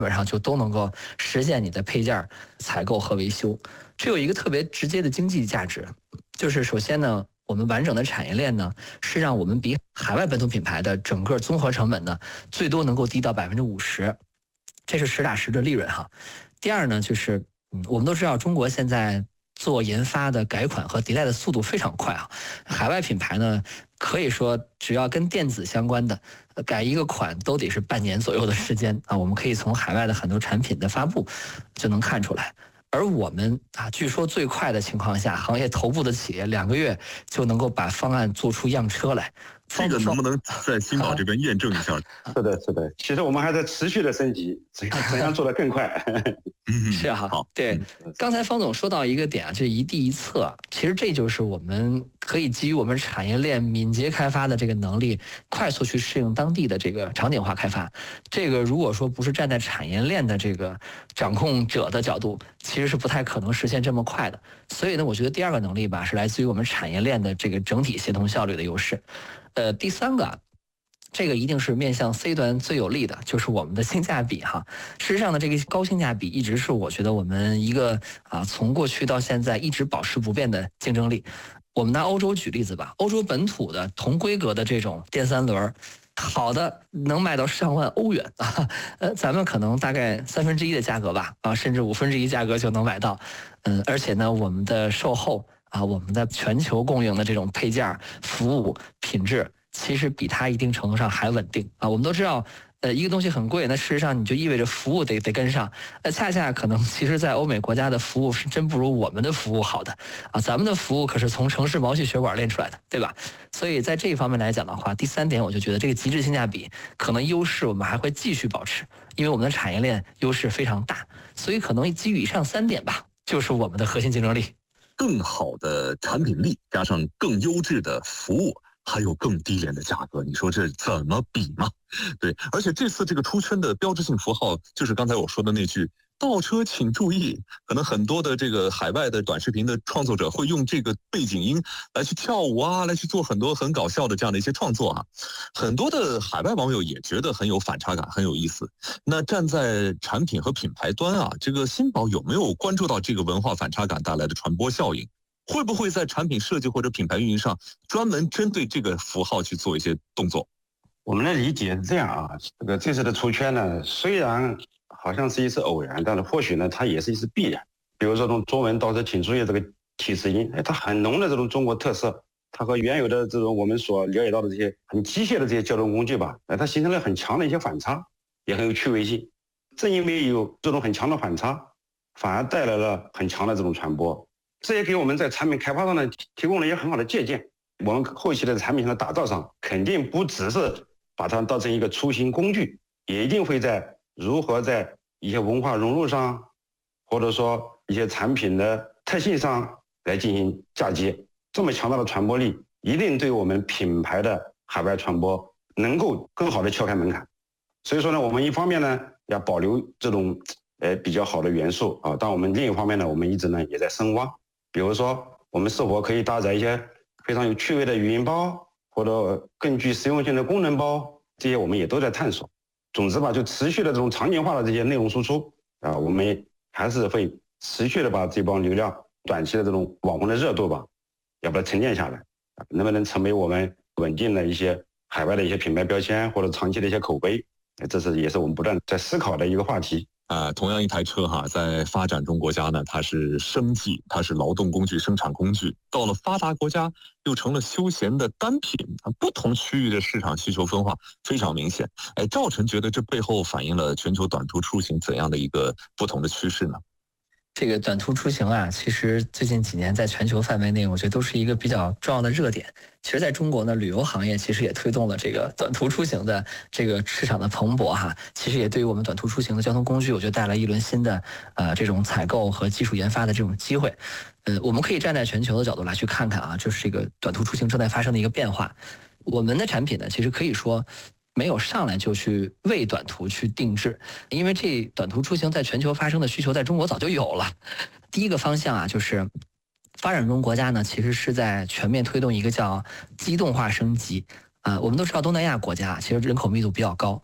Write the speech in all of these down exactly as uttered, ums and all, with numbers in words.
本上就都能够实现你的配件采购和维修。这有一个特别直接的经济价值，就是首先呢，我们完整的产业链呢，是让我们比海外本土品牌的整个综合成本呢，最多能够低到百分之五十，这是实打实的利润哈。第二呢，就是嗯，我们都知道中国现在做研发的改款和迭代的速度非常快啊，海外品牌呢，可以说只要跟电子相关的改一个款都得是半年左右的时间啊，我们可以从海外的很多产品的发布就能看出来。而我们啊，据说最快的情况下，行业头部的企业两个月就能够把方案做出样车来。 这个能不能在新宝这边验证一下？ 是的，是的。其实我们还在持续的升级，怎样怎样做得更快？ 是啊， 好， 对。刚才方总说到一个点啊，这一地一策，其实这就是我们可以基于我们产业链敏捷开发的这个能力，快速去适应当地的这个场景化开发。这个如果说不是站在产业链的这个掌控者的角度，其实是不太可能实现这么快的。所以呢，我觉得第二个能力吧，是来自于我们产业链的这个整体协同效率的优势。呃，第三个，这个一定是面向 C 端最有利的，就是我们的性价比哈。事实上呢，这个高性价比一直是我觉得我们一个啊从过去到现在一直保持不变的竞争力。我们拿欧洲举例子吧，欧洲本土的同规格的这种电三轮，好的能卖到上万欧元啊，呃，咱们可能大概三分之一的价格吧，啊，甚至五分之一价格就能买到。嗯，而且呢，我们的售后啊，我们的全球供应的这种配件、服务、品质，其实比它一定程度上还稳定啊。我们都知道，呃，一个东西很贵，那事实上你就意味着服务得得跟上。呃，恰恰可能其实，在欧美国家的服务是真不如我们的服务好的啊。咱们的服务可是从城市毛细血管练出来的，对吧？所以在这一方面来讲的话，第三点我就觉得这个极致性价比可能优势我们还会继续保持，因为我们的产业链优势非常大，所以可能基于以上三点吧，就是我们的核心竞争力。 更好的产品力加上更优质的服务，还有更低廉的价格，你说这怎么比嘛？对，而且这次这个出圈的标志性符号就是刚才我说的那句倒车请注意，可能很多的这个海外的短视频的创作者会用这个背景音来去跳舞啊，来去做很多很搞笑的这样的一些创作啊。很多的海外网友也觉得很有反差感，很有意思。那站在产品和品牌端啊，这个新宝有没有关注到这个文化反差感带来的传播效应？会不会在产品设计或者品牌运营上专门针对这个符号去做一些动作？ 我们的理解是这样啊，这个这次的出圈呢，虽然好像是一次偶然，但是或许呢，它也是一次必然。比如说，从中文倒车请注意这个提示音，哎，它很浓的这种中国特色，它和原有的这种我们所了解到的这些很机械的这些交通工具吧，哎，它形成了很强的一些反差，也很有趣味性。正因为有这种很强的反差，反而带来了很强的这种传播。这也给我们在产品开发上呢提供了一些很好的借鉴。我们后期的产品上的打造上，肯定不只是把它当成一个出行工具，也一定会在如何在一些文化融入上，或者说一些产品的特性上来进行嫁接。这么强大的传播力，一定对我们品牌的海外传播能够更好的敲开门槛。所以说呢，我们一方面呢要保留这种呃比较好的元素啊，但我们另一方面呢，我们一直呢也在深挖。比如说，我们是否可以搭载一些非常有趣味的语音包，或者更具实用性的功能包，这些我们也都在探索。总之吧，就持续的这种场景化的这些内容输出啊，我们还是会持续的把这帮流量短期的这种网红的热度吧，要把它沉淀下来，能不能成为我们稳定的一些海外的一些品牌标签或者长期的一些口碑，这是也是我们不断在思考的一个话题。 啊，同样一台车哈，在发展中国家呢，它是生计，它是劳动工具、生产工具；到了发达国家，又成了休闲的单品。啊，不同区域的市场需求分化非常明显。哎，赵晨觉得这背后反映了全球短途出行怎样的一个不同的趋势呢？ 这个短途出行啊，其实最近几年在全球范围内，我觉得都是一个比较重要的热点。其实在中国呢，旅游行业其实也推动了这个短途出行的这个市场的蓬勃哈。其实也对于我们短途出行的交通工具，我觉得带来一轮新的呃这种采购和技术研发的这种机会。呃，我们可以站在全球的角度来去看看啊，就是这个短途出行正在发生的一个变化。我们的产品呢，其实可以说没有上来就去为短途去定制，因为这短途出行在全球发生的需求在中国早就有了。第一个方向啊，就是发展中国家呢，其实是在全面推动一个叫机动化升级。呃，我们都知道东南亚国家其实人口密度比较高，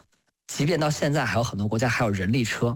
即便到现在还有很多国家还有人力车。